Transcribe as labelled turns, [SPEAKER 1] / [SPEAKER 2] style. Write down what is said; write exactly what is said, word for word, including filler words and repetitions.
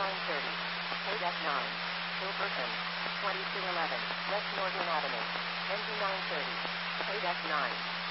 [SPEAKER 1] nine thirty. Code F nine. Hilberton. twenty-two eleven. West Northern Avenue. N G nine thirty. Code F nine.